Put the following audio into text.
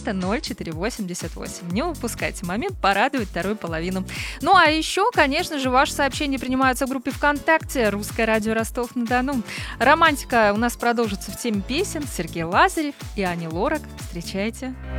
300 0488. Не упускайте момент порадовать вторую половину. Ну а еще, конечно же, ваши сообщения принимаются в группе ВКонтакте «Русское радио Ростов-на-Дону». Романтика у нас продолжится в теме песен. Сергей Лазарев и Ани Лорак. Встречайте.